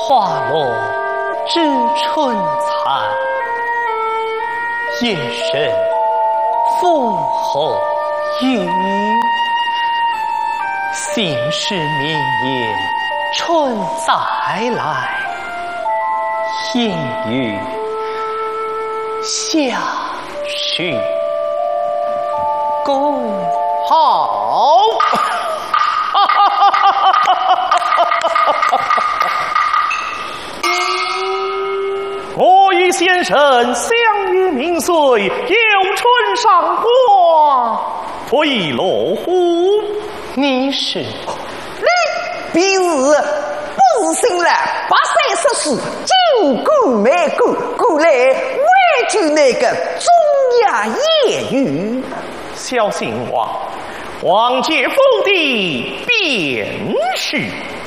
花落知春残，夜深复后雨。心事绵延春再来，烟雨相续共好。 我与先生相约明岁，有春赏花，推罗湖。 你是彼时不是醒了834金谷美谷，故来委屈那个中亚夜雨。 小心王，王姐府邸便是。